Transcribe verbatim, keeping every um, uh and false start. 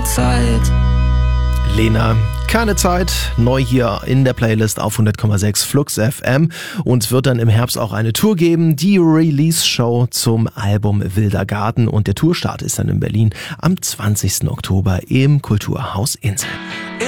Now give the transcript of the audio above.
Zeit. Lena, keine Zeit, neu hier in der Playlist auf hundert Komma sechs Flux F M, und wird dann im Herbst auch eine Tour geben, die Release-Show zum Album Wilder Garten, und der Tourstart ist dann in Berlin am zwanzigsten Oktober im Kulturhaus Insel.